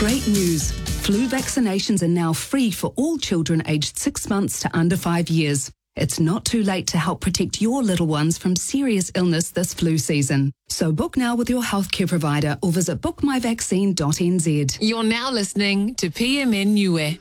Great news. Flu vaccinations are now free for all children aged 6 months to under 5 years. It's not too late to help protect your little ones from serious illness this flu season. So book now with your healthcare provider or visit bookmyvaccine.nz. You're now listening to PMN Niue.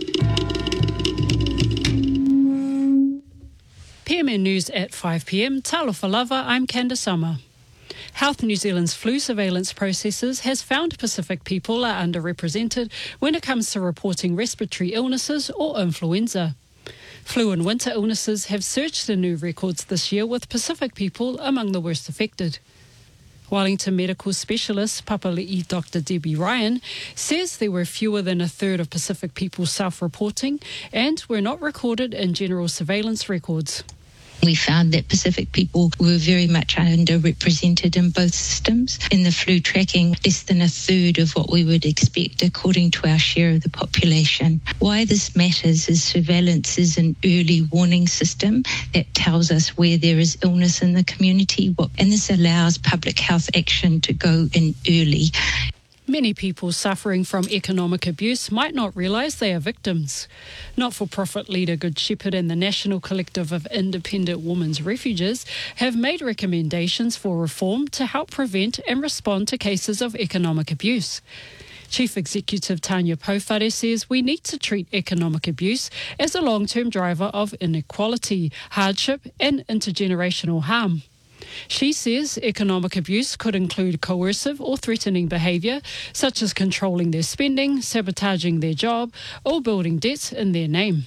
PMN News at 5 p.m. Talofa lava, I'm Candace Summer. Health New Zealand's flu surveillance processes has found Pacific people are underrepresented when it comes to reporting respiratory illnesses or influenza. Flu and winter illnesses have surged in new records this year, with Pacific people among the worst affected. Wellington medical specialist Papali'i Dr. Debbie Ryan says there were fewer than a third of Pacific people self-reporting and were not recorded in general surveillance records. We found that Pacific people were very much underrepresented in both systems. In the flu tracking, less than a third of what we would expect according to our share of the population. Why this matters is surveillance is an early warning system that tells us where there is illness in the community, and this allows public health action to go in early. Many people suffering from economic abuse might not realise they are victims. Not-for-profit leader Good Shepherd and the National Collective of Independent Women's Refuges have made recommendations for reform to help prevent and respond to cases of economic abuse. Chief Executive Tanya Powhare says we need to treat economic abuse as a long-term driver of inequality, hardship and intergenerational harm. She says economic abuse could include coercive or threatening behaviour, such as controlling their spending, sabotaging their job, or building debt in their name.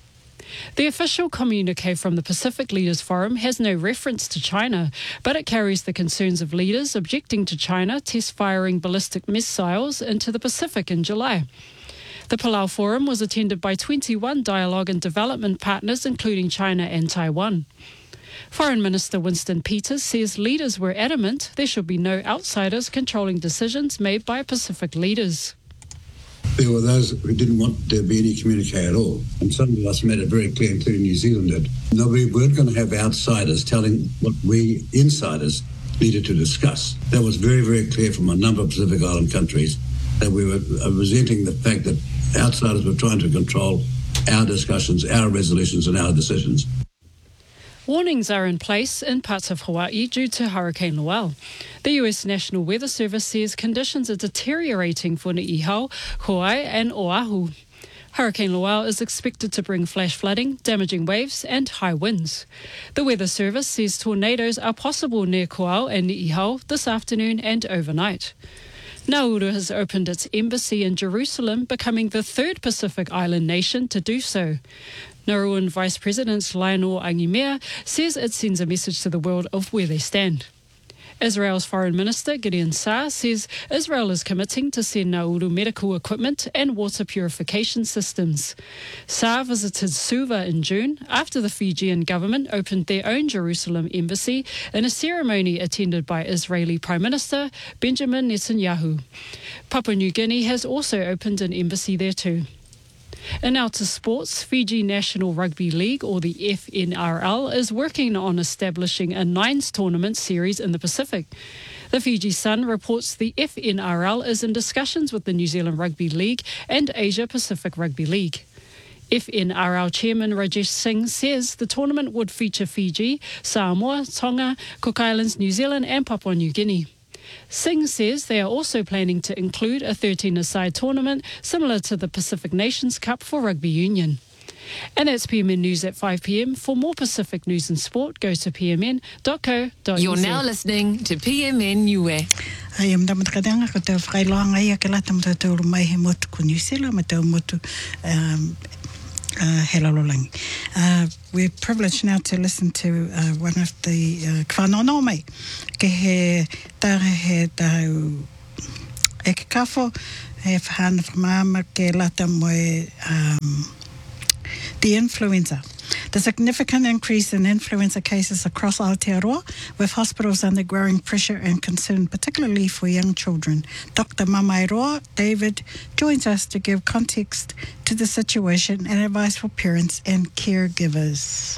The official communique from the Pacific Leaders Forum has no reference to China, but it carries the concerns of leaders objecting to China test-firing ballistic missiles into the Pacific in July. The Palau Forum was attended by 21 dialogue and development partners, including China and Taiwan. Foreign Minister Winston Peters says leaders were adamant there should be no outsiders controlling decisions made by Pacific leaders. There were those who didn't want there to be any communique at all. And some of us made it very clear, including New Zealand, that we weren't going to have outsiders telling what we insiders needed to discuss. That was very, very clear from a number of Pacific Island countries, that we were resenting the fact that outsiders were trying to control our discussions, our resolutions and our decisions. Warnings are in place in parts of Hawaii due to Hurricane Noel. The US National Weather Service says conditions are deteriorating for Ni'ihau, Kauai and Oahu. Hurricane Noel is expected to bring flash flooding, damaging waves and high winds. The Weather Service says tornadoes are possible near Kauai and Ni'ihau this afternoon and overnight. Nauru has opened its embassy in Jerusalem, becoming the third Pacific Island nation to do so. Nauruan Vice President Lionel Angimea says it sends a message to the world of where they stand. Israel's Foreign Minister Gideon Saar says Israel is committing to send Nauru medical equipment and water purification systems. Saar visited Suva in June after the Fijian government opened their own Jerusalem embassy in a ceremony attended by Israeli Prime Minister Benjamin Netanyahu. Papua New Guinea has also opened an embassy there too. And now to sports, Fiji National Rugby League, or the FNRL, is working on establishing a nines tournament series in the Pacific. The Fiji Sun reports the FNRL is in discussions with the New Zealand Rugby League and Asia Pacific Rugby League. FNRL Chairman Rajesh Singh says the tournament would feature Fiji, Samoa, Tonga, Cook Islands, New Zealand and Papua New Guinea. Singh says they are also planning to include a 13-a-side tournament similar to the Pacific Nations Cup for rugby union. And that's PMN News at 5 p.m. For more Pacific news and sport, go to pmn.co.nz. You're now listening to PMN Niue. Ai am tamat kadanga ko te whakailoanga ia ke la tamat te uru mai he motu ko New Zealand ma te motu Helalolangi. We're privileged now to listen to one of the whanono mai ke he tare he tau e ke kafo he whahana whamama ke lata moe the influenza. The significant increase in influenza cases across Aotearoa, with hospitals under growing pressure and concern, particularly for young children. Dr. Mamairoa David joins us to give context to the situation and advice for parents and caregivers.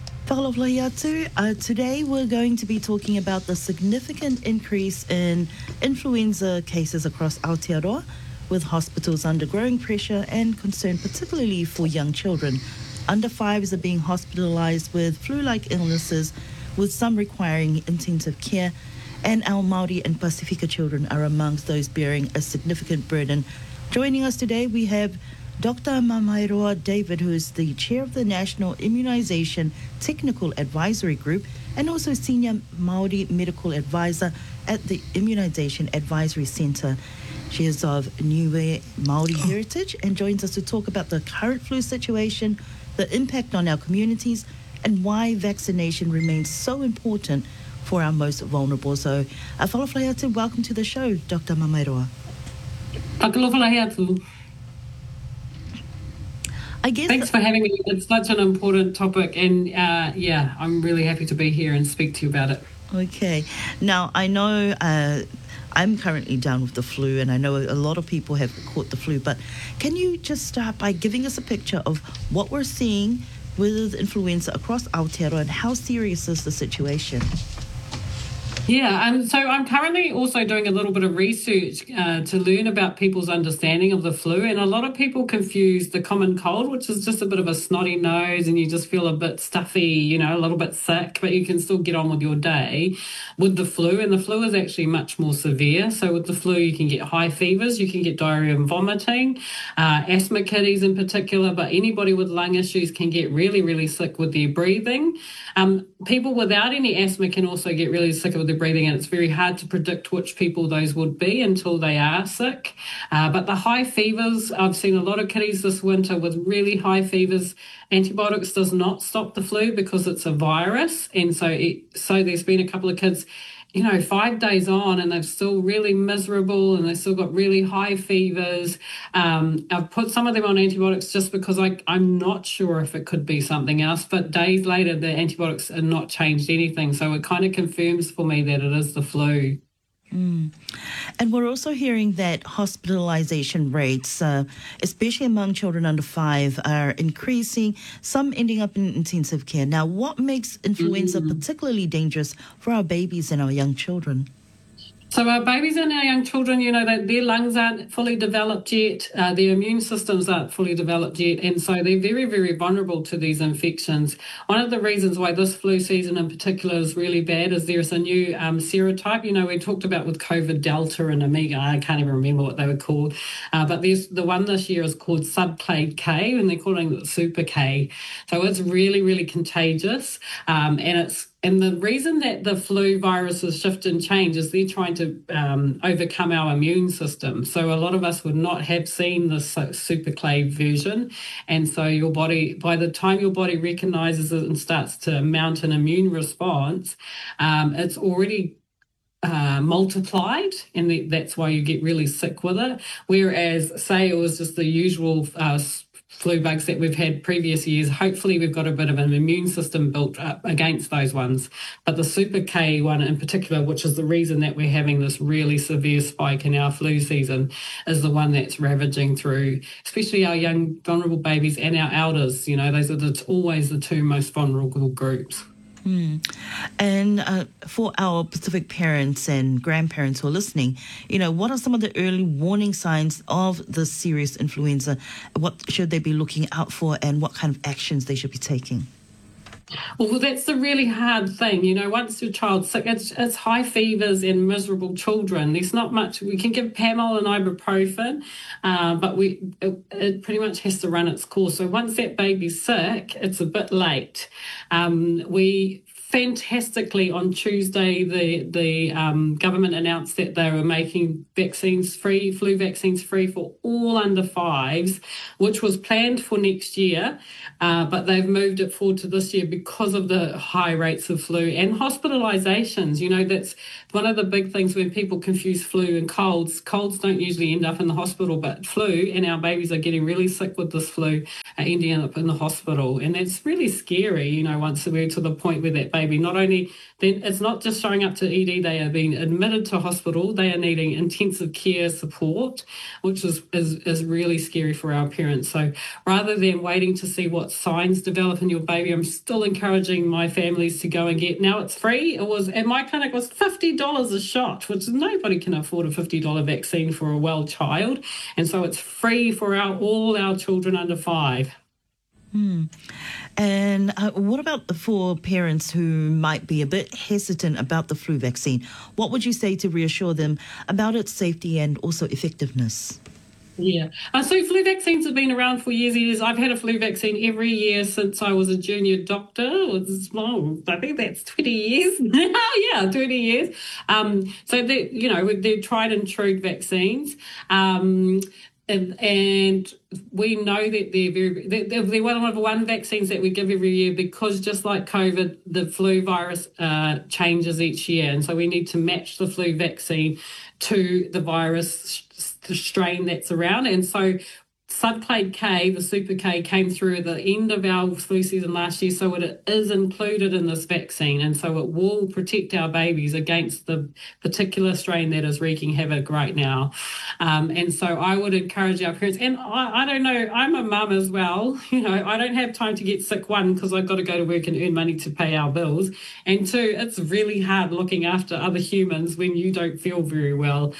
Today we're going to be talking about the significant increase in influenza cases across Aotearoa, with hospitals under growing pressure and concern, particularly for young children. Under 5s are being hospitalised with flu-like illnesses, with some requiring intensive care, and our Māori and Pasifika children are amongst those bearing a significant burden. Joining us today, we have Dr. Mamairoa David, who is the chair of the National Immunisation Technical Advisory Group and also senior Māori medical advisor at the Immunisation Advisory Centre. She is of Niue Māori heritage and joins us to talk about the current flu situation, the impact on our communities, and why vaccination remains so important for our most vulnerable. So, whalawhai atu, welcome to the show, Dr. Mamairoa. Whakalawhai atu. I guess Thanks for having me. It's such an important topic, and I'm really happy to be here and speak to you about it. Okay. Now, I know I'm currently down with the flu, and I know a lot of people have caught the flu, but can you just start by giving us a picture of what we're seeing with influenza across Aotearoa and how serious is the situation? Yeah, so I'm currently also doing a little bit of research to learn about people's understanding of the flu, and a lot of people confuse the common cold, which is just a bit of a snotty nose and you just feel a bit stuffy, a little bit sick, but you can still get on with your day, with the flu. And the flu is actually much more severe. So with the flu, you can get high fevers, you can get diarrhea and vomiting, asthma kiddies in particular, but anybody with lung issues can get really, really sick with their breathing. People without any asthma can also get really sick with their breathing, and it's very hard to predict which people those would be until they are sick. But the high fevers, I've seen a lot of kiddies this winter with really high fevers. Antibiotics does not stop the flu because it's a virus, and so there's been a couple of kids 5 days on and they're still really miserable and they've still got really high fevers. I've put some of them on antibiotics just because I'm not sure if it could be something else, but days later the antibiotics are not changed anything. So it kind of confirms for me that it is the flu. And we're also hearing that hospitalisation rates, especially among children under 5, are increasing, some ending up in intensive care. Now, what makes influenza particularly dangerous for our babies and our young children? So our babies and our young children, their lungs aren't fully developed yet, their immune systems aren't fully developed yet, and so they're very, very vulnerable to these infections. One of the reasons why this flu season in particular is really bad is there's a new serotype. We talked about with COVID Delta and Omega, I can't even remember what they were called, but there's the one this year is called subclade K, and they're calling it Super K. So it's really, really contagious, and the reason that the flu viruses shift and change is they're trying to overcome our immune system. So a lot of us would not have seen this superclade version. And so your body, by the time your body recognises it and starts to mount an immune response, it's already multiplied, and that's why you get really sick with it. Whereas, say it was just the usual flu bugs that we've had previous years, hopefully we've got a bit of an immune system built up against those ones. But the Super K one in particular, which is the reason that we're having this really severe spike in our flu season, is the one that's ravaging through, especially our young vulnerable babies and our elders. Those are always the two most vulnerable groups. And for our Pacific parents and grandparents who are listening, what are some of the early warning signs of the serious influenza? What should they be looking out for, and what kind of actions they should be taking? Well, that's the really hard thing. Once your child's sick, it's high fevers and miserable children. There's not much. We can give Pamol and ibuprofen, but it pretty much has to run its course. So once that baby's sick, it's a bit late. We fantastically on Tuesday, the government announced that they were making flu vaccines free for all under 5s, which was planned for next year, but they've moved it forward to this year because of the high rates of flu and hospitalisations. That's one of the big things when people confuse flu and colds. Colds don't usually end up in the hospital, but flu, and our babies are getting really sick with this flu, ending up in the hospital. And that's really scary, once we're to the point where that baby baby. Not only then, it's not just showing up to ED, they are being admitted to hospital, they are needing intensive care support, which is really scary for our parents. So rather than waiting to see what signs develop in your baby, I'm still encouraging my families to go and get, now it's free. It was, at my clinic, was $50 a shot, which nobody can afford a $50 vaccine for a well child. And so it's free for all our children under 5. And what about for parents who might be a bit hesitant about the flu vaccine? What would you say to reassure them about its safety and also effectiveness? Yeah. So flu vaccines have been around for years. I've had a flu vaccine every year since I was a junior doctor. I think that's 20 years now. Yeah, 20 years. So they're tried and true vaccines. And we know that they're one of the one vaccines that we give every year, because just like COVID, the flu virus changes each year. And so we need to match the flu vaccine to the virus strain that's around. And so subclade K, the Super K, came through at the end of our flu season last year, so it is included in this vaccine, and so it will protect our babies against the particular strain that is wreaking havoc right now. And so I would encourage our parents, and I don't know, I'm a mum as well, I don't have time to get sick, one, because I've got to go to work and earn money to pay our bills, and two, it's really hard looking after other humans when you don't feel very well.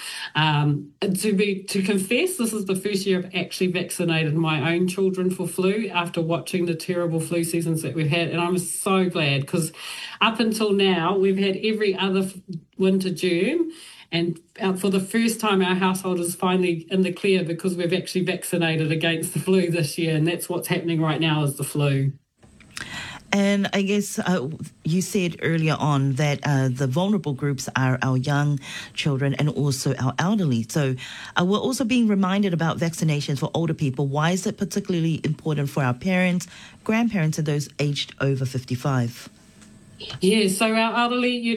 To confess, this is the first year I've actually vaccinated my own children for flu after watching the terrible flu seasons that we've had, and I'm so glad, because up until now we've had every other winter germ, and for the first time our household is finally in the clear because we've actually vaccinated against the flu this year, and that's what's happening right now is the flu. And I guess you said earlier on that the vulnerable groups are our young children and also our elderly. So we're also being reminded about vaccinations for older people. Why is it particularly important for our parents, grandparents, and those aged over 55? Yeah, so our elderly,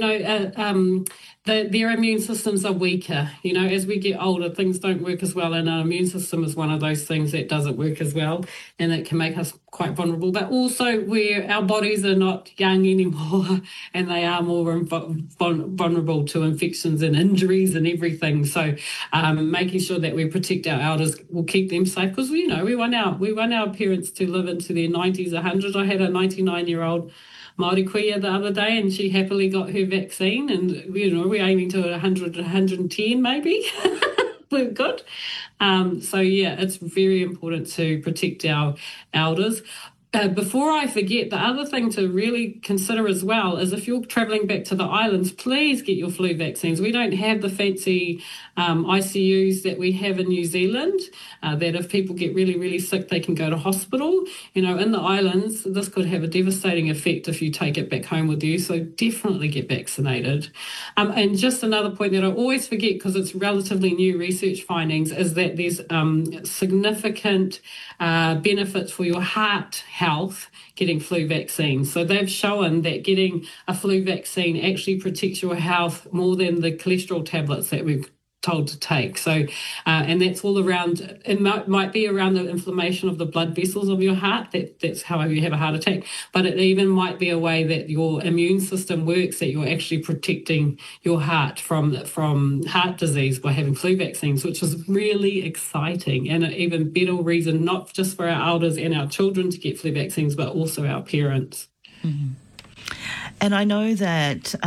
their immune systems are weaker. As we get older, things don't work as well, and our immune system is one of those things that doesn't work as well, and it can make us quite vulnerable. But also, our bodies are not young anymore, and they are more vulnerable to infections and injuries and everything. So, making sure that we protect our elders will keep them safe, because we want our parents to live into their 90s, 100. I had a 99-year-old Māori kuia the other day, and she happily got her vaccine, and we're aiming to 100, 110 maybe. We're good. So yeah, it's very important to protect our elders. Before I forget, the other thing to really consider as well is if you're travelling back to the islands, please get your flu vaccines. We don't have the fancy ICUs that we have in New Zealand, that if people get really, really sick, they can go to hospital. In the islands, this could have a devastating effect if you take it back home with you. So definitely get vaccinated. And just another point that I always forget, because it's relatively new research findings, is that there's significant benefits for your heart health getting flu vaccines. So they've shown that getting a flu vaccine actually protects your health more than the cholesterol tablets that we've told to take. So, and that's all around, it might be around the inflammation of the blood vessels of your heart. That's how you have a heart attack. But it even might be a way that your immune system works, that you're actually protecting your heart from heart disease by having flu vaccines, which is really exciting, and an even better reason, not just for our elders and our children to get flu vaccines, but also our parents. Mm-hmm. And I know that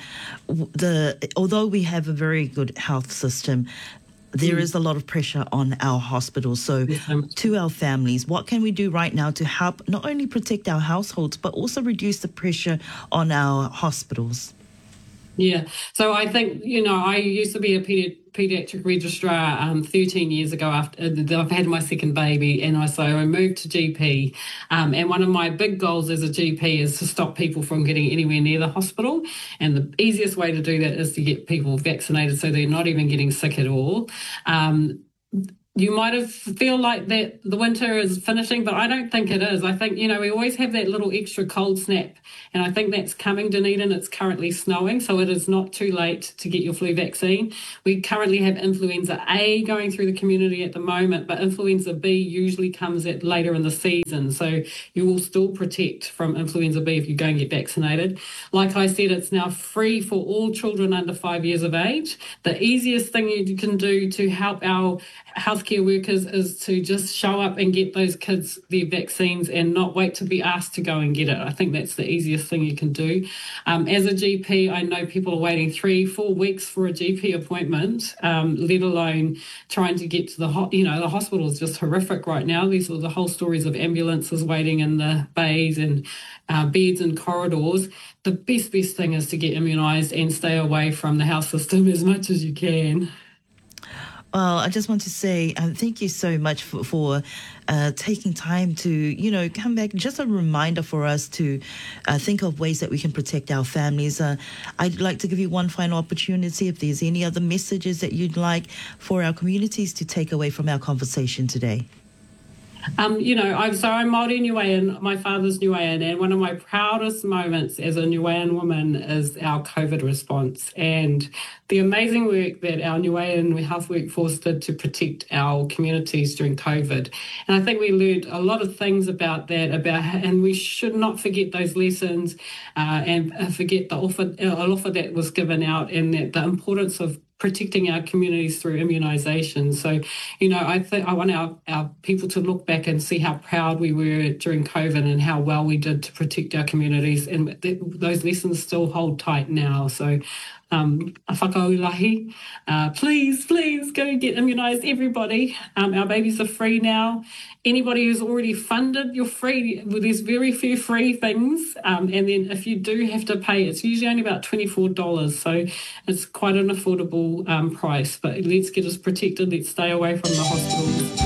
although we have a very good health system, there is a lot of pressure on our hospitals. So to our families, what can we do right now to help not only protect our households, but also reduce the pressure on our hospitals? Yeah. So I think, I used to be a pediatric registrar 13 years ago after I've had my second baby, and I moved to GP. And one of my big goals as a GP is to stop people from getting anywhere near the hospital. And the easiest way to do that is to get people vaccinated so they're not even getting sick at all. you might have feel like that the winter is finishing, but I don't think it is. I think, we always have that little extra cold snap, and I think that's coming, Dunedin. It's currently snowing, so it is not too late to get your flu vaccine. We currently have influenza A going through the community at the moment, but influenza B usually comes at later in the season, so you will still protect from influenza B if you go and get vaccinated. Like I said, it's now free for all children under 5 years of age. The easiest thing you can do to help our healthcare workers is to just show up and get those kids their vaccines and not wait to be asked to go and get it. I think that's the easiest thing you can do. As a GP, I know people are waiting 3-4 weeks for a GP appointment, let alone trying to get to the hospital is just horrific right now. These are the whole stories of ambulances waiting in the bays and beds and corridors. The best thing is to get immunised and stay away from the health system as much as you can. Well, I just want to say thank you so much for taking time to, come back. Just a reminder for us to think of ways that we can protect our families. I'd like to give you one final opportunity if there's any other messages that you'd like for our communities to take away from our conversation today. I'm Māori Niuean, my father's Niuean, and one of my proudest moments as a Niuean woman is our COVID response and the amazing work that our Niuean health workforce did to protect our communities during COVID. And I think we learned a lot of things about that, and we should not forget those lessons and forget the offer that was given out, and that the importance of protecting our communities through immunisation. So, I want our people to look back and see how proud we were during COVID and how well we did to protect our communities. And those lessons still hold tight now. So, whakaulahi, please go and get immunised, everybody. Our babies are free now. Anybody who's already funded, you're free. Well, there's very few free things. And then if you do have to pay, it's usually only about $24. So it's quite an affordable price. But let's get us protected. Let's stay away from the hospitals.